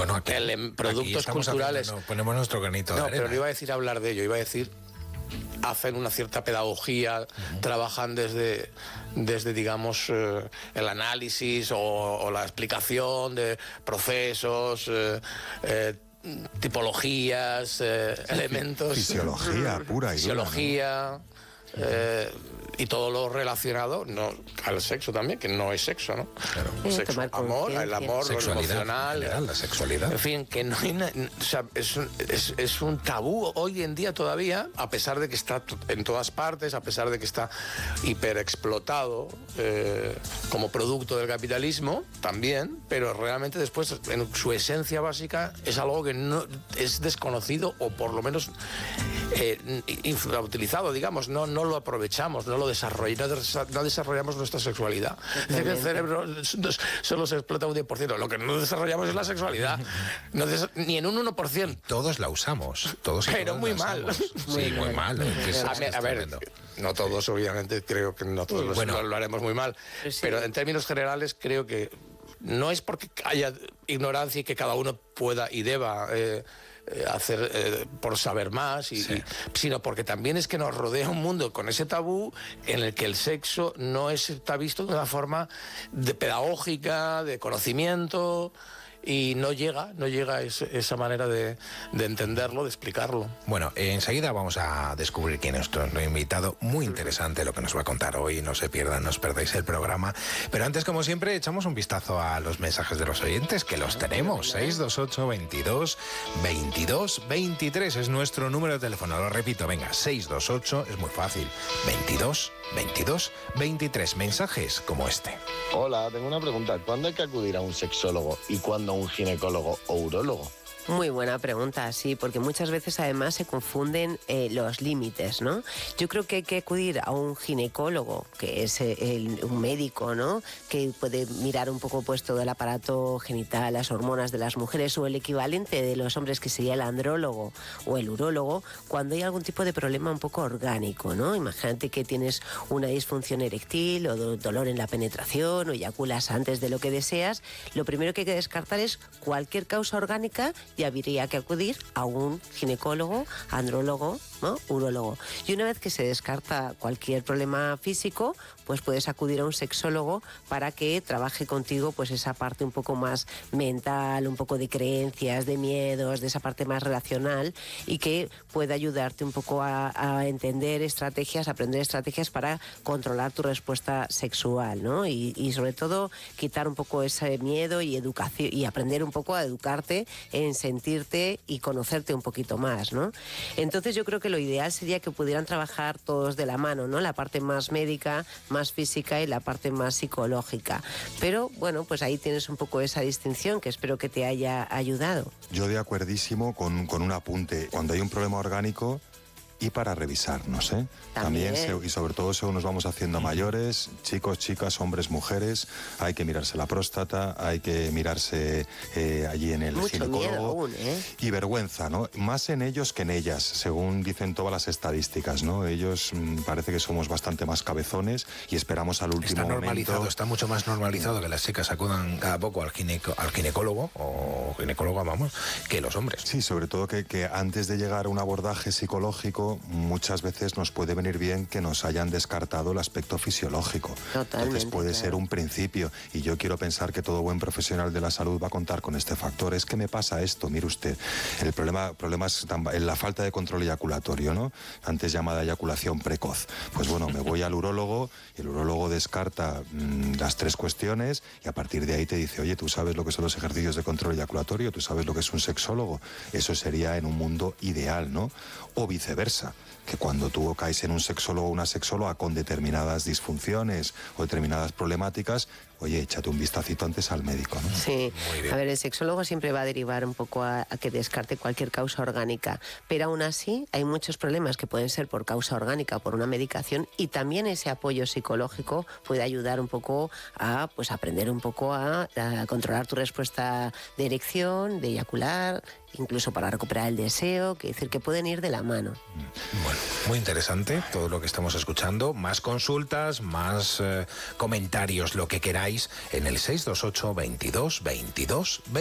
Bueno, aquí, productos culturales. Ponemos nuestro granito de arena. Pero no iba a decir hablar de ello, iba a decir hacen una cierta pedagogía, trabajan desde digamos, el análisis o la explicación de procesos, tipologías, elementos. Fisiología pura y fisiología, y todo lo relacionado al sexo también, que no es sexo, ¿no? Claro. Sexo, amor, el amor, lo emocional, general, la sexualidad. En fin, que no hay o sea, es un tabú hoy en día todavía, a pesar de que está en todas partes, a pesar de que está hiperexplotado como producto del capitalismo también, pero realmente después en su esencia básica es algo que no es desconocido, o por lo menos infrautilizado, digamos, no lo aprovechamos, no desarrollamos nuestra sexualidad. Dice que el cerebro solo se explota un 10%, lo que no desarrollamos es la sexualidad, ni en un 1%. Todos la usamos, pero muy mal. Sí, muy mal. A ver, no todos, obviamente, creo que no todos lo haremos muy mal, pero en términos generales creo que no es porque haya ignorancia y que cada uno pueda y deba hacer por saber más, sino porque también es que nos rodea un mundo con ese tabú en el que el sexo no está visto de una forma pedagógica, de conocimiento, y no llega esa manera de entenderlo, de explicarlo. Bueno, enseguida vamos a descubrir quién es nuestro invitado. Muy interesante lo que nos va a contar hoy. No se pierdan, no os perdáis el programa. Pero antes, como siempre, echamos un vistazo a los mensajes de los oyentes, que los tenemos. 628 22 22 23 es nuestro número de teléfono. Lo repito, venga, 628, es muy fácil. 22 22 23. Mensajes como este. Hola, tengo una pregunta. ¿Cuándo hay que acudir a un sexólogo y cuándo a un ginecólogo o urólogo? Muy buena pregunta, sí, porque muchas veces además se confunden los límites, ¿no? Yo creo que hay que acudir a un ginecólogo, que es un médico, ¿no? Que puede mirar un poco pues todo el aparato genital, las hormonas de las mujeres, o el equivalente de los hombres, que sería el andrólogo o el urólogo, cuando hay algún tipo de problema un poco orgánico, ¿no? Imagínate que tienes una disfunción eréctil o dolor en la penetración o eyaculas antes de lo que deseas. Lo primero que hay que descartar es cualquier causa orgánica, y habría que acudir a un ginecólogo, andrólogo, ¿no? Urólogo. Y una vez que se descarta cualquier problema físico, pues puedes acudir a un sexólogo para que trabaje contigo pues esa parte un poco más mental, un poco de creencias, de miedos, de esa parte más relacional, y que pueda ayudarte un poco a entender estrategias, aprender estrategias para controlar tu respuesta sexual, ¿no? Y sobre todo quitar un poco ese miedo y educación, y aprender un poco a educarte en sentirte y conocerte un poquito más, ¿no? Entonces yo creo que lo ideal sería que pudieran trabajar todos de la mano, ¿no? La parte más médica, más física, y la parte más psicológica. Pero bueno, pues ahí tienes un poco esa distinción, que espero que te haya ayudado. Yo de acuerdísimo con un apunte. Cuando hay un problema orgánico, y para revisarnos, ¿eh? También, y sobre todo según nos vamos haciendo mayores, chicos, chicas, hombres, mujeres, hay que mirarse la próstata, hay que mirarse allí en el ginecólogo. Miedo aún, ¿eh? Y vergüenza, ¿no? Más en ellos que en ellas, según dicen todas las estadísticas, ¿no? Ellos parece que somos bastante más cabezones y esperamos al último momento. Está mucho más normalizado que las chicas acudan cada poco al ginecólogo o ginecóloga, vamos, que los hombres. Sí, sobre todo que antes de llegar a un abordaje psicológico, muchas veces nos puede venir bien que nos hayan descartado el aspecto fisiológico. Totalmente, entonces puede ser un principio, y yo quiero pensar que todo buen profesional de la salud va a contar con este factor. Es que me pasa esto, mire usted, el problema es en la falta de control eyaculatorio, ¿no? Antes llamada eyaculación precoz. Pues bueno, me voy al urólogo, y el urólogo descarta las 3 cuestiones, y a partir de ahí te dice, oye, ¿tú sabes lo que son los ejercicios de control eyaculatorio? ¿Tú sabes lo que es un sexólogo? Eso sería en un mundo ideal, ¿no? O viceversa, que cuando tú caes en un sexólogo o una sexóloga con determinadas disfunciones o determinadas problemáticas, oye, échate un vistacito antes al médico, ¿no? Sí, a ver, el sexólogo siempre va a derivar un poco a que descarte cualquier causa orgánica, pero aún así hay muchos problemas que pueden ser por causa orgánica o por una medicación, y también ese apoyo psicológico puede ayudar un poco a pues aprender un poco a controlar tu respuesta de erección, de eyacular, incluso para recuperar el deseo, que decir que pueden ir de la mano. Bueno, muy interesante todo lo que estamos escuchando. Más consultas, más comentarios, lo que queráis, en el 628 22 22 20.